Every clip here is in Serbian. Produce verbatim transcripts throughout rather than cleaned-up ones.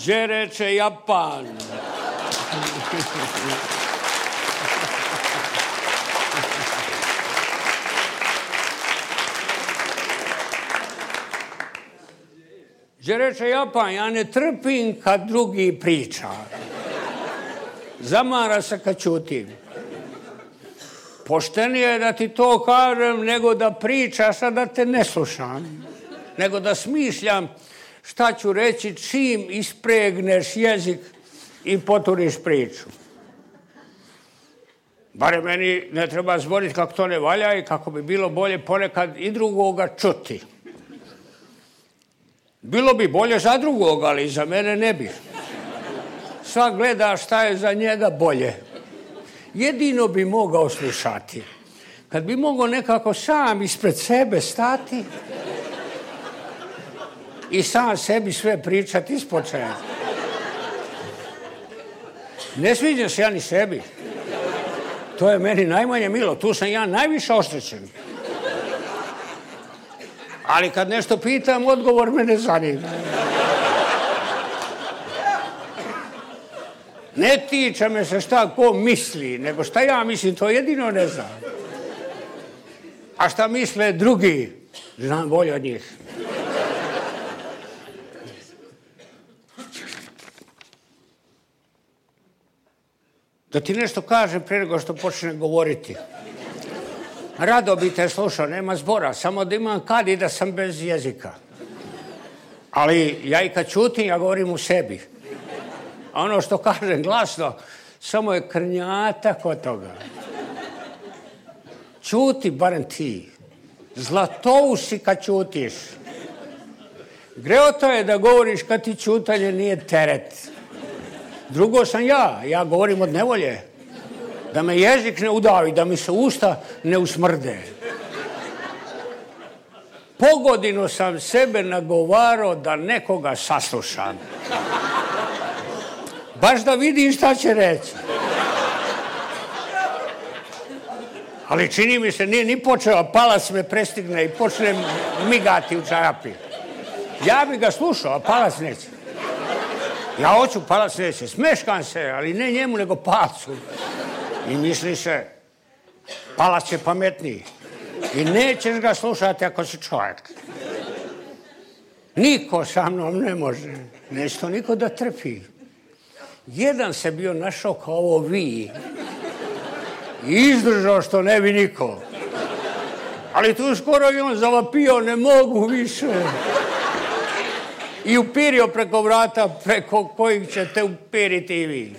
Že reče Japan. Že reče Japan, ja ne trpim kad drugi priča. Zamara se kad čutim. Poštenije je da ti to kažem nego da pričaš, a da te ne slušam. Nego da smišljam šta ću reći čim ispregneš jezik i poturiš priču. Bare meni ne treba zboriti kako to ne valja i kako bi bilo bolje ponekad i drugoga čuti. Bilo bi bolje za drugoga, ali za mene ne bi. Svak gleda šta je za njega bolje. Jedino bi mogao slušati. Kad bi mogao nekako sam ispred sebe stati i sam sebi sve pričati ispočetka. Ne sviđam se ja ni sebi. To je meni najmanje milo. Tu sam ja najviše oštećen. Ali kad nešto pitam, odgovor me ne zanima. Ne tiče me se šta ko misli, nego šta ja mislim, to jedino ne znam. A šta misle drugi, znam bolje od njih. Da ti nešto kažem prije nego što počne govoriti. Rado bi te slušao, nema zbora, samo da imam kad i da sam bez jezika. Ali ja i kad čutim, ja govorim u sebi. A ono što kažem glasno, samo je krnjatak od toga. Čuti barem ti. Zlatousi kad čutiš. Greota je da govoriš kad ti čutanje nije teret. Drugo sam ja, ja govorim od nevolje. Da me jezik ne udavi, da mi se usta ne usmrde. Pogodino sam sebe nagovarao da nekoga saslušam. Baš da vidim šta će reći. Ali čini mi se, nije ni počeo, palac me prestigne i počne migati u čarapi. Ja bi ga slušao, a palac neće. Ja hoću, palac neće. Smeškam se, ali ne njemu, nego palcu. I misli se, palac je pametniji. I nećeš ga slušati ako si čovjek. Niko sa mnom ne može. Neće to niko da trpi. Jedan se bio našao kao ovo vi. I izdržao što ne bi niko. Ali tu skoro i on zavapio, ne mogu više. I upirio preko vrata preko kojih ćete upiriti i vi.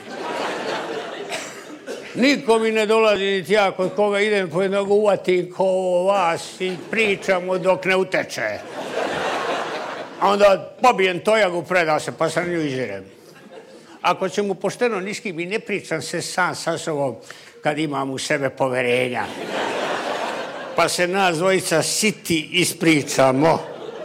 Niko mi ne dolazi niti ja kod koga idem po jednog uvati ko vas i pričamo dok ne uteče. A onda pobijem tojagu, predao se pa sam nju izirem. Ako će mu pošteno niški mi ne pričam se sam sa sobom kad imam u sebe poverenja. Pa se nas dvojica siti ispričamo.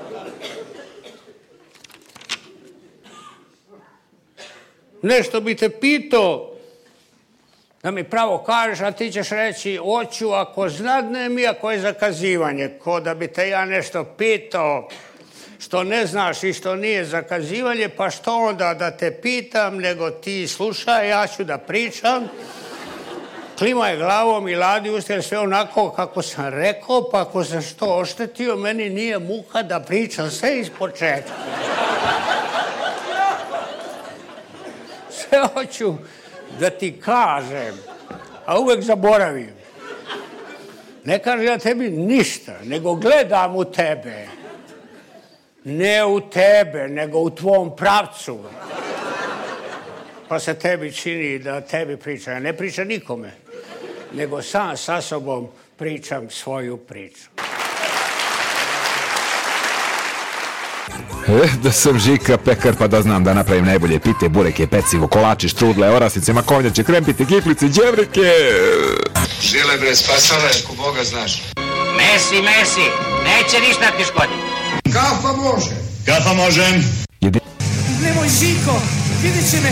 Nešto bi te pitao da mi pravo kažeš, a ti ćeš reći hoću ako znadnem i ako je zakazivanje. Ko da bi te ja nešto pitao što ne znaš i što nije zakazivanje, pa što onda da te pitam, nego ti slušaj, ja ću da pričam. Klima je glavom i ladi usta, sve onako kako sam rekao, pa ako sam što oštetio, meni nije muka da pričam sve iz početka. Sve hoću da ti kažem, a uvek zaboravim. Ne kažem ja tebi ništa, nego gledam u tebe. Ne u tebe, nego u tvom pravcu. Pa se tebi čini da tebi pričam. Ja ne pričam nikome, nego sam sa sobom pričam svoju priču. E, da sam Žika pekar pa da znam da napravim najbolje pite, bureke, pecivo, kolači, štrudle, orasice, makovnjače, krempite, kiflice, đevrike. Žile bre, spasala je, ko Boga znaš. Mesi, mesi, neće ništa ti škoditi. Kafa može. Kafa može. Nemoj Žiko, vidit će me